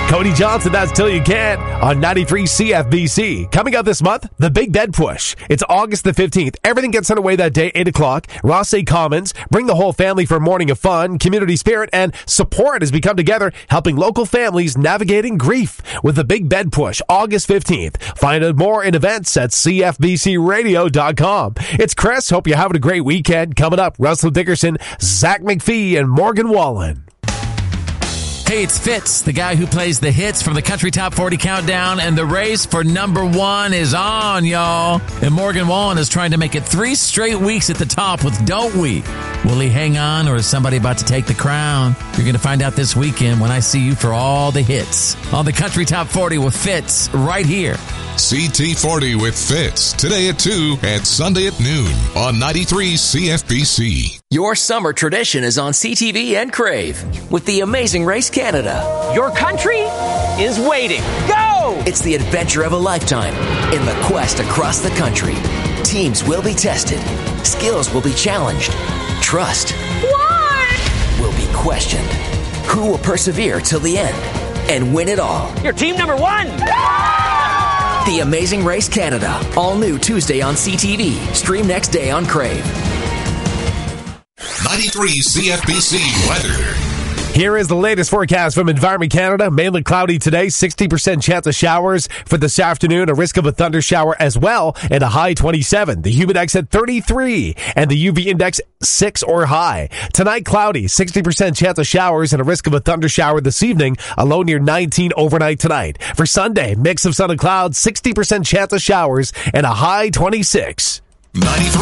Cody Johnson, that's Till You Can't on 93 CFBC. Coming up this month, the Big Bed Push. It's August the 15th. Everything gets underway that day, 8 o'clock. Rossay Commons. Bring the whole family for a morning of fun, community spirit, and support as we come together, helping local families navigating grief with the Big Bed Push, August 15th. Find out more in events at cfbcradio.com. It's Chris. Hope you're having a great weekend. Coming up, Russell Dickerson, Zach McPhee, and Morgan Wallen. Hey, it's Fitz, the guy who plays the hits from the Country Top 40 Countdown, and the race for number one is on, y'all. And Morgan Wallen is trying to make it 3 straight weeks at the top with Don't We? Will he hang on, or is somebody about to take the crown? You're going to find out this weekend when I see you for all the hits on the Country Top 40 with Fitz right here. CT40 with Fitz, today at 2 and Sunday at noon on 93 CFBC. Your summer tradition is on CTV and Crave with the Amazing Race Canada. Your country is waiting. Go! It's the adventure of a lifetime in the quest across the country. Teams will be tested. Skills will be challenged. Trust will be questioned. Who will persevere till the end and win it all? You're team number 1. The Amazing Race Canada. All new Tuesday on CTV. Stream next day on Crave. 93 CFBC weather. Here is the latest forecast from Environment Canada. Mainly cloudy today, 60% chance of showers for this afternoon, a risk of a thunder shower as well, and a high 27. The humidex at 33, and the UV index 6 or high. Tonight, cloudy, 60% chance of showers and a risk of a thunder shower this evening, a low near 19 overnight tonight. For Sunday, mix of sun and clouds, 60% chance of showers, and a high 26. 93